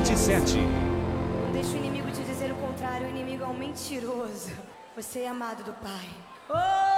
27. Não deixe o inimigo te dizer o contrário, o inimigo é um mentiroso. Você é amado do Pai. Oh!